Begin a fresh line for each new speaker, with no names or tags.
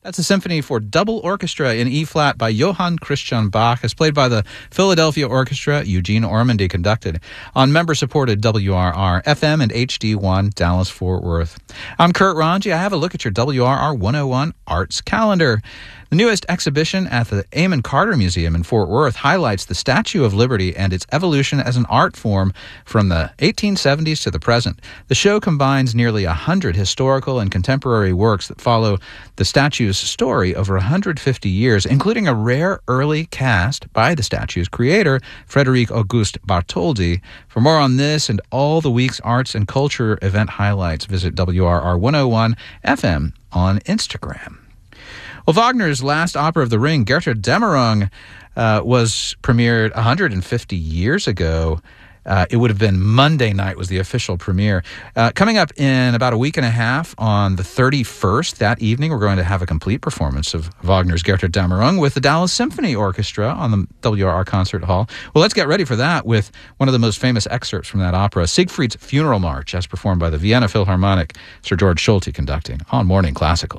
That's a symphony for double orchestra in E-flat by Johann Christian Bach, as played by the Philadelphia Orchestra. Eugene Ormandy conducted on member-supported WRR FM and HD1 Dallas-Fort Worth. I'm Kurt Ranji. I have a look at your WRR 101 Arts Calendar. The newest exhibition at the Amon Carter Museum in Fort Worth highlights the Statue of Liberty and its evolution as an art form from the 1870s to the present. The show combines nearly 100 historical and contemporary works that follow the statue's story over 150 years, including a rare early cast by the statue's creator, Frederic Auguste Bartholdi. For more on this and all the week's arts and culture event highlights, visit WRR 101 FM on Instagram. Well, Wagner's last opera of the Ring, Götterdämmerung, was premiered 150 years ago. It would have been Monday night was the official premiere. Coming up in about a week and a half on the 31st, that evening, we're going to have a complete performance of Wagner's Götterdämmerung with the Dallas Symphony Orchestra on the WRR Concert Hall. Well, let's get ready for that with one of the most famous excerpts from that opera, Siegfried's Funeral March, as performed by the Vienna Philharmonic, Sir George Solti conducting on Morning Classical.